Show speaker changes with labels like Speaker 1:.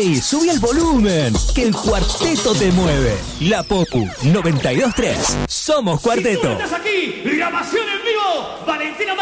Speaker 1: ¡Ey! ¡Subí el volumen! Que el cuarteto te mueve. La Popu 92.3. Somos Cuarteto.
Speaker 2: Si tú estás aquí, la pasión en vivo, Valentina